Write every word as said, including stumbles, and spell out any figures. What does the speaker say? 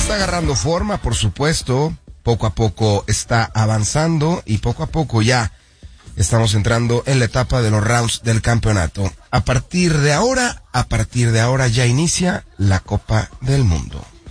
está agarrando forma, por supuesto, poco a poco está avanzando y poco a poco ya estamos entrando en la etapa de los rounds del campeonato. A partir de ahora, a partir de ahora ya inicia la Copa del Mundo.